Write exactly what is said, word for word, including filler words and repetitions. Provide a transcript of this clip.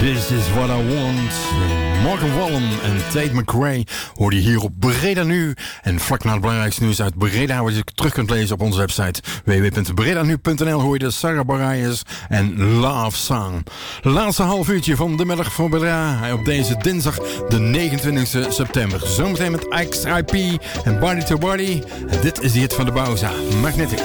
This is what I want. Morgan Wallen en Tate McRae hoor je hier op Breda Nu. En vlak na het belangrijkste nieuws uit Breda, wat je terug kunt lezen op onze website w w w punt breda nu punt n l, hoor je de Sarah Bareilles en Love Song. Laatste half uurtje van de middag van Breda op deze dinsdag de negenentwintigste september. Zometeen met X I P en Body to Body. En dit is de hit van de Bauza, Magnetic.